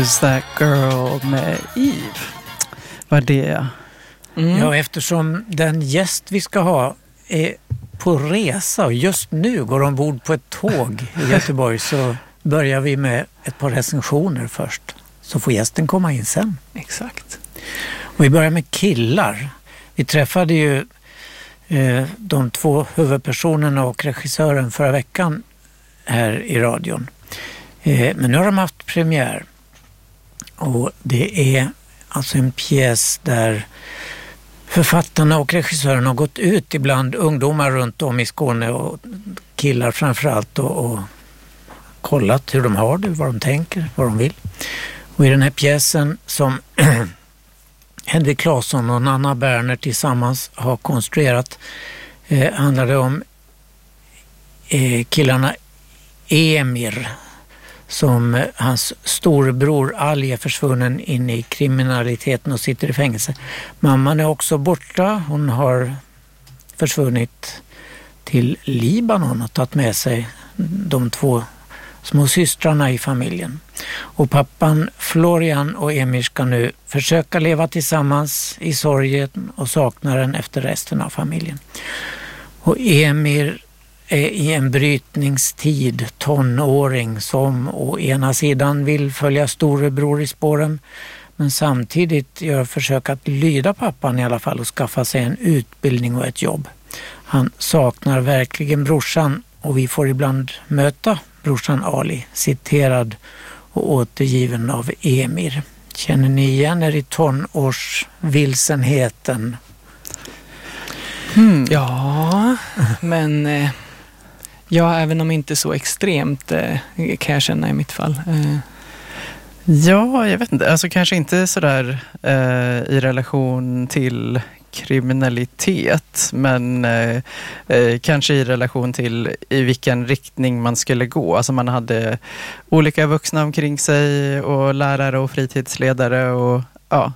Who's That Girl med Eve. Vad det? Ja, eftersom den gäst vi ska ha är på resa och just nu går ombord på ett tåg i Göteborg, så börjar vi med ett par recensioner först. Så får gästen komma in sen. Exakt. Och vi börjar med killar. Vi träffade ju de två huvudpersonerna och regissören förra veckan här i radion. Men nu har de haft premiär. Och det är alltså en pjäs där författarna och regissören har gått ut ibland ungdomar runt om i Skåne och killar framförallt och kollat hur de har det, vad de tänker, vad de vill. Och i den här pjäsen som Henrik Claesson och Nanna Berner tillsammans har konstruerat handlar det om killarna Emir, som hans storebror Ali är försvunnen in i kriminaliteten och sitter i fängelse. Mamman är också borta. Hon har försvunnit till Libanon och tagit med sig de två små systrarna i familjen. Och pappan Florian och Emir ska nu försöka leva tillsammans i sorgen och saknaden efter resten av familjen. Och Emir är i en brytningstid, tonåring, som å ena sidan vill följa storebror i spåren, men samtidigt gör försök att lyda pappan i alla fall och skaffa sig en utbildning och ett jobb. Han saknar verkligen brorsan och vi får ibland möta brorsan Ali, citerad och återgiven av Emir. Känner ni igen er i tonårsvilsenheten? Ja, men ja, även om inte så extremt kan jag känna i mitt fall. Ja, jag vet inte. Alltså kanske inte sådär i relation till kriminalitet, men kanske i relation till i vilken riktning man skulle gå. Alltså man hade olika vuxna omkring sig och lärare och fritidsledare och ja.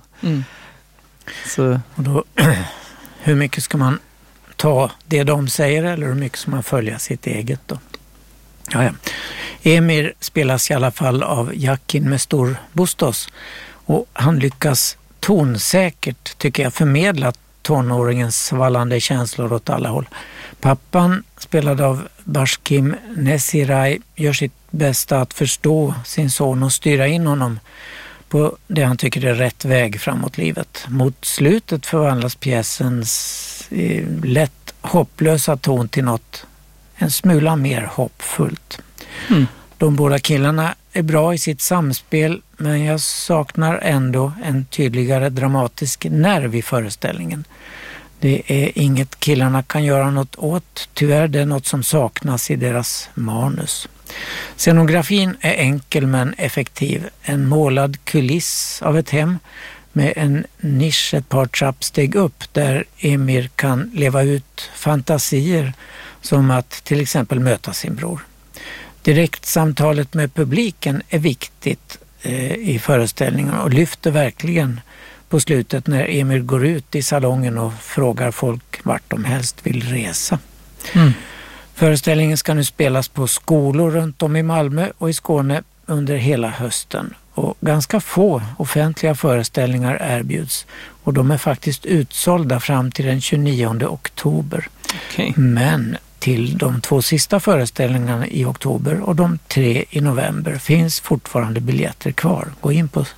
Så. Och då, hur mycket ska man ta det de säger eller hur mycket ska man följa sitt eget då? Ja. Emir spelas i alla fall av Jakin med stor Bustos och han lyckas tonsäkert, tycker jag, förmedla tonåringens svallande känslor åt alla håll. Pappan, spelad av Bashkim Nesiray, gör sitt bästa att förstå sin son och styra in honom på det han tycker är rätt väg framåt livet. Mot slutet förvandlas pjäsens lätt hopplösa ton till något en smula mer hoppfullt. De båda killarna är bra i sitt samspel, men jag saknar ändå en tydligare dramatisk nerv i föreställningen. Det är inget killarna kan göra något åt. Tyvärr det är något som saknas i deras manus. Scenografin är enkel men effektiv. En målad kuliss av ett hem med en nisch ett par trappsteg upp där Emir kan leva ut fantasier som att till exempel möta sin bror. Direktsamtalet med publiken är viktigt i föreställningen och lyfter verkligen på slutet när Emir går ut i salongen och frågar folk vart de helst vill resa. Föreställningen ska nu spelas på skolor runt om i Malmö och i Skåne under hela hösten. Och ganska få offentliga föreställningar erbjuds och de är faktiskt utsålda fram till den 29 oktober. Okay. Men till de 2 sista föreställningarna i oktober och de 3 i november finns fortfarande biljetter kvar. Gå in på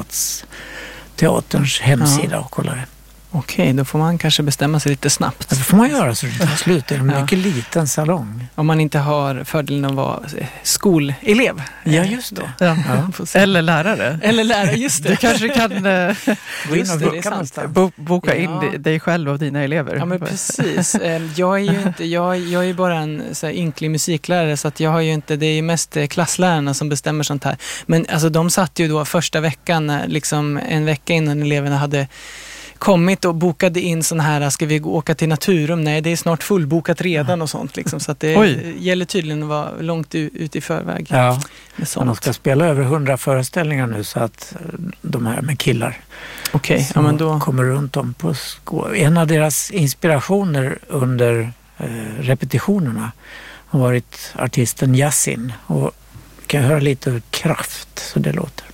Stadsteaterns hemsida och kolla det. Okej, då får man kanske bestämma sig lite snabbt. Det får man göra så det tar slut. Det är en mycket liten salong. Om man inte har fördelen att vara skolelev. Ja, just det. Ja. Eller lärare. Eller lärare, just det. Du kanske kan gå in och boka in dig själv och dina elever. Ja, men precis. Jag är ju bara en så här ynklig musiklärare, så att jag har ju inte, det är ju mest klasslärarna som bestämmer sånt här. Men alltså de satt ju då första veckan, liksom en vecka innan eleverna hade kommit och bokade in sån här, ska vi åka till Naturum? Nej, det är snart fullbokat redan och sånt liksom, så att det gäller tydligen att vara långt ut i förväg. Ja, de ska spela över 100 föreställningar nu, så att de här med killar ja, men då kommer runt om på en av deras inspirationer under repetitionerna har varit artisten Yasin, och kan höra lite kraft så det låter.